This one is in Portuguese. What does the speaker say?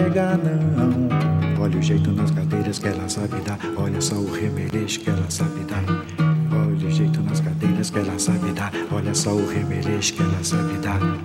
Pega não. Olha o jeito nas cadeiras que ela sabe dar. Olha só o remeleixo que ela sabe dar. Olha o jeito nas cadeiras que ela sabe dar. Olha só o remeleixo que ela sabe dar.